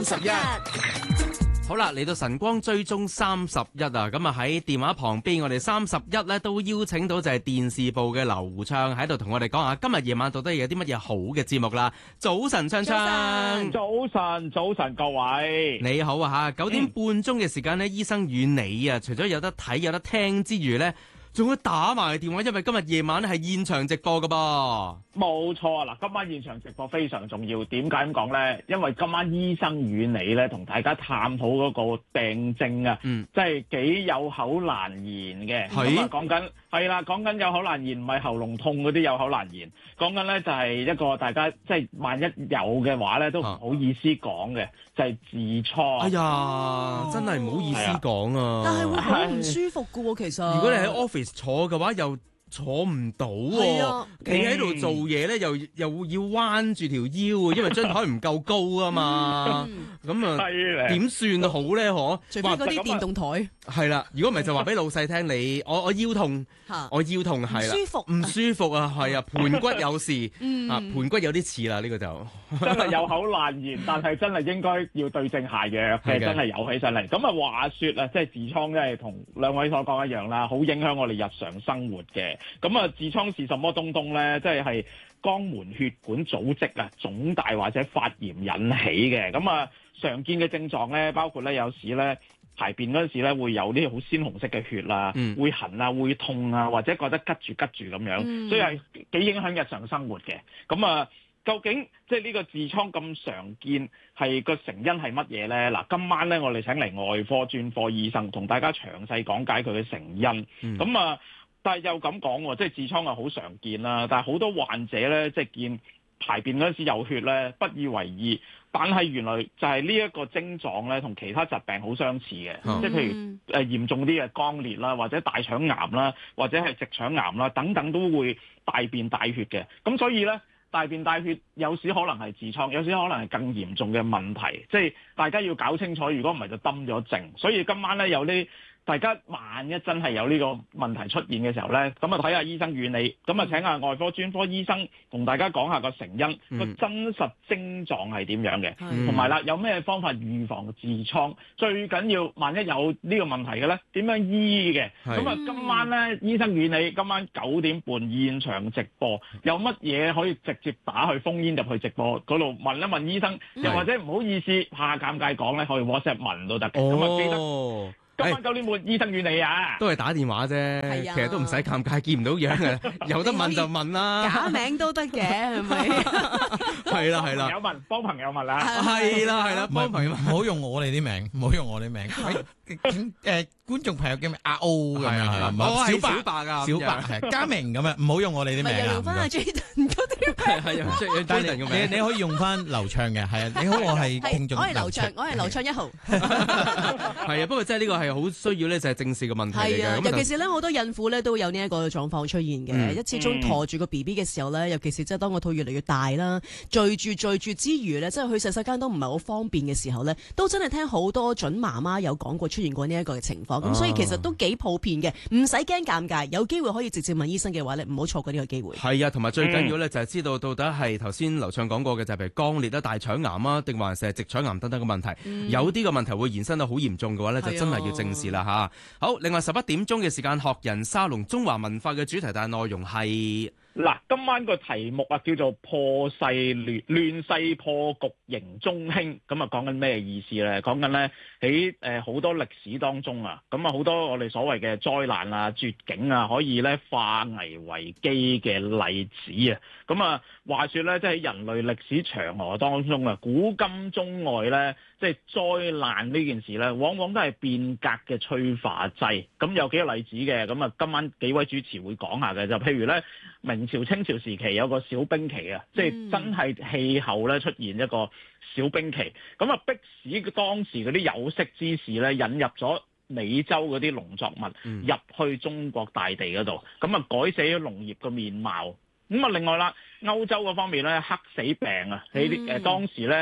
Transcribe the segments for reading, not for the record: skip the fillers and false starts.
31。好啦，嚟到晨光追蹤31啊，咁啊喺電話旁邊，我哋31咧都邀請到就係電視部嘅劉暢喺度同我哋講下今日夜晚到底有啲乜嘢好嘅節目啦。早晨，暢暢。 早晨，各位。 你好啊吓，9點半鐘嘅時間呢，醫生與你啊，除咗有得睇有得聽之餘呢，仲會打埋電話，因為今日夜晚咧係現場直播噶噃。 冇錯啊！嗱，今晚現場直播非常重要。點解咁講咧？因為今晚醫生與你咧，同大家探討嗰個病症啊，即係幾有口難言嘅。咁啊，講緊有口難言，唔係喉嚨痛嗰啲有口難言。講緊咧就係一個大家即係萬一有嘅話咧，都唔好意思講嘅，就係痔瘡。 哎呀，真係唔好意思講啊！ 但係會好唔舒服㗎喎，其實。 如果你喺 office 坐嘅話，又坐唔到喎，企喺度做嘢咧，又要彎住條腰，因為張台唔夠高啊嘛。咁啊，點算好咧？ 除非嗰啲電動台。 係啦，如果唔係就話俾老細聽，我腰痛，我腰痛係啦，唔舒服啊，係啊，盤骨有事，盤骨有啲似啦，呢個就真係有口難言，但係真係應該要對症下藥嘅，真係有起上嚟。咁啊，話說啊，即係痔瘡，真係同兩位所講一樣啦，好影響我哋日常生活嘅。咁啊，痔瘡是什麼東東咧？即係肛門血管組織啊腫大或者發炎引起嘅。咁啊，常見嘅症狀咧，包括咧有時咧排便嗰陣時咧會有啲好鮮紅色嘅血啦，會痕啊，會痛啊，或者覺得拮住咁樣，所以係幾影響日常生活嘅。咁啊，究竟即係呢個痔瘡咁常見係個成因係乜嘢咧？嗱，今晚咧我哋請嚟外科專科醫生同大家詳細講解佢嘅成因。咁啊，但係又咁講喎，即係痔瘡係好常見啦，但係好多患者咧即係見排便嗰陣時有血咧，不以為意。但係原來就係呢一個症狀咧，同其他疾病好相似嘅，即係譬如嚴重啲嘅肛裂啦，或者大腸癌啦，或者係直腸癌啦，等等都會大便帶血嘅。咁所以咧，大便帶血有時可能係痔瘡，有時可能係更嚴重嘅問題，即係大家要搞清楚，如果唔係就冧咗症。所以今晚咧有啲大家萬一真係有呢個問題出現嘅時候咧，咁啊睇下醫生與你，咁啊請下外科專科醫生同大家講下個成因，個真實症狀係點樣嘅，同埋啦有咩方法預防痔瘡，最緊要萬一有呢個問題嘅咧，點樣醫嘅？咁啊今晚咧醫生與你，今晚9點半現場直播，有乜嘢可以直接打去烽煙入去直播嗰度問一問醫生，又或者唔好意思怕尷尬講咧，可以 WhatsApp 問都得嘅。咁啊記得。今晚9點半，醫生與你啊， 都係打電話啫，其實都唔使尷尬，見唔到樣嘅，有得問就問啦， 假名都得嘅，係咪？ 係啦， 幫朋友問啦， 係啦，幫朋友問， 唔好用我哋啲名，唔好用我哋名。觀眾朋友叫咩？阿 O 咁樣係小白啊， 小白係嘉明咁樣，唔好用我哋啲名啊。 用翻阿 Jaden 嗰啲名， 但係你可以用翻劉暢嘅，係啊。你好，我係聽眾。 我係劉暢，我係劉暢1號。 係啊，不過真係呢個係好需要咧，就係正視嘅問題嚟嘅。 係啊，尤其是咧好多孕婦咧都有呢一個狀況出現嘅。一始終陀住個 BB 嘅時候咧，尤其是即係當個肚越嚟越大啦，聚住之餘咧，即係去洗手間都唔係好方便嘅時候咧，都真係聽好多準媽媽有講過出現過呢一個嘅情況。咁所以其實都幾普遍嘅，唔使驚尷尬，有機會可以直接問醫生嘅話咧，唔好錯過呢個機會。 係啊，同埋最緊要咧就係知道到底係頭先劉暢講過嘅，就係譬如肛裂啦、大腸癌啊，定還是係直腸癌等等嘅問題。有啲嘅問題會延伸到好嚴重嘅話咧，就真係要正視啦嚇。好，另外11點鐘嘅時間，學人沙龍中華文化嘅主題，但係內容係嗱，今晚個題目啊叫做破世亂世破局迎中興，咁啊講緊咩意思咧？講緊咧喺好多歷史當中啊，咁啊好多我哋所謂嘅災難啊、絕境啊，可以咧化危為機嘅例子啊。咁啊話說咧，即係人類歷史長河當中啊，古今中外咧，即係災難呢件事咧，往往都係變革嘅催化劑。咁有幾個例子嘅，咁啊今晚幾位主持會講下嘅，就譬如咧明朝、清朝時期有個小冰期啊，即係真係氣候咧出現一個小冰期，咁啊迫使當時嗰啲有識之士咧引入咗美洲嗰啲農作物入去中國大地嗰度，咁啊改寫咗農業嘅面貌。咁啊另外啦，歐洲嗰方面咧黑死病啊，喺當時咧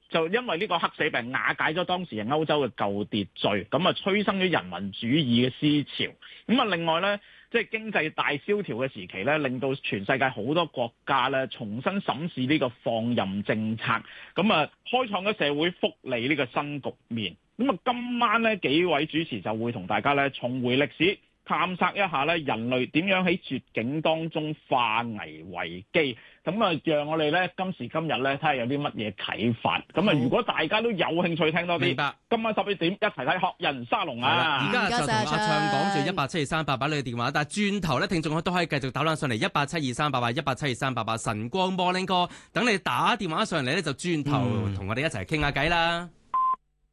就因為呢個黑死病瓦解咗當時嘅歐洲嘅舊秩序，咁啊催生咗人民主義嘅思潮。咁啊另外咧，即係經濟大蕭條嘅時期咧，令到全世界好多國家咧重新審視呢個放任政策，咁啊開創咗社會福利呢個新局面。咁啊今晚咧幾位主持就會同大家咧重回歷史，探索一下咧人類點樣喺絕境當中化危為機。咁啊，讓我哋咧今時今日咧睇下有啲乜嘢啟發。咁啊，如果大家都有興趣聽多啲， 明白。 今晚11點一齊睇學人沙龍啊！ 而家就同阿暢講住1872388呢個電話，但係轉頭咧，聽眾都可以繼續打返上嚟1872388，1872388晨光 Morning Call，等你打電話上嚟咧就轉頭同我哋一齊傾下偈啦。